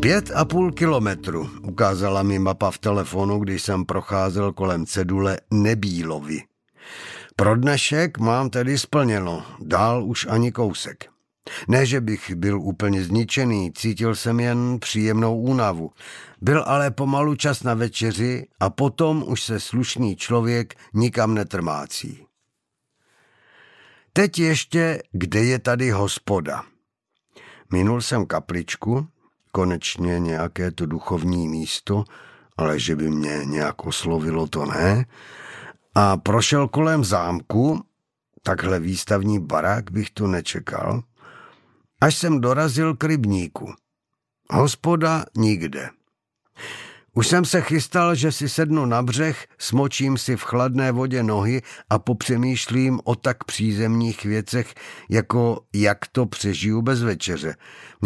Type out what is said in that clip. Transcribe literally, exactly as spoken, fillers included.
Pět a půl kilometru, ukázala mi mapa v telefonu, když jsem procházel kolem cedule Nebílovy. Pro dnešek mám tedy splněno, dál už ani kousek. Ne, že bych byl úplně zničený, cítil jsem jen příjemnou únavu. Byl ale pomalu čas na večeři a potom už se slušný člověk nikam netrmácí. Teď ještě, kde je tady hospoda. Minul jsem kapličku, konečně nějaké to duchovní místo, ale že by mě nějak oslovilo, to ne. A prošel kolem zámku, takhle výstavní barák bych tu nečekal, až jsem dorazil k rybníku. Hospoda nikde. Už jsem se chystal, že si sednu na břeh, smočím si v chladné vodě nohy a popřemýšlím o tak přízemních věcech, jako jak to přežiju bez večeře.